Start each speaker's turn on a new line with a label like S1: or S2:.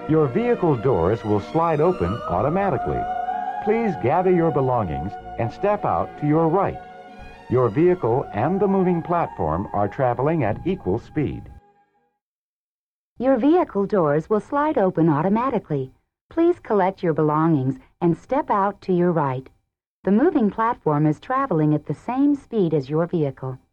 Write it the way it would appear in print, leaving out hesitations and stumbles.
S1: Your vehicle doors will slide open automatically. Please gather your belongings and step out to your right. Your vehicle and the moving platform are traveling at equal speed.
S2: Your vehicle doors will slide open automatically. Please collect your belongings and step out to your right. The moving platform is traveling at the same speed as your vehicle.